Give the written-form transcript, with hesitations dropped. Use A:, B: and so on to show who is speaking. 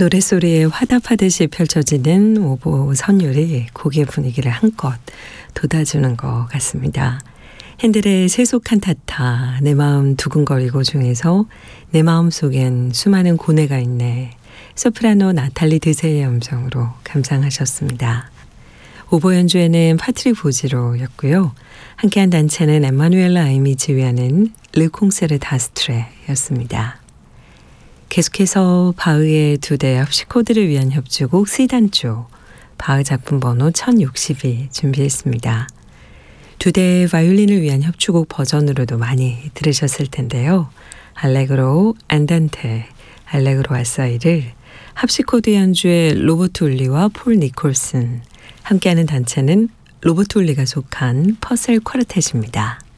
A: 노랫소리에 화답하듯이 펼쳐지는 오보 선율이 곡의 분위기를 한껏 돋아주는 것 같습니다. 핸델의 세속한 타타, 내 마음 두근거리고 중에서 내 마음속엔 수많은 고뇌가 있네. 소프라노 나탈리 드세의 음성으로 감상하셨습니다. 오보 연주에는 파트릭 보지로였고요. 함께한 단체는 엠마누엘라 아이미 지휘하는 르콩세르 다스트레였습니다. 계속해서 바흐의 두 대 합시코드를 위한 협주곡 C단조, 바흐 작품 번호 1062 준비했습니다. 두 대의 바이올린을 위한 협주곡 버전으로도 많이 들으셨을 텐데요. 알레그로, 안단테, 알레그로 아사이를 합시코드 연주의 로버트 울리와 폴 니콜슨, 함께하는 단체는 로버트 울리가 속한 퍼셀 쿼르텟입니다.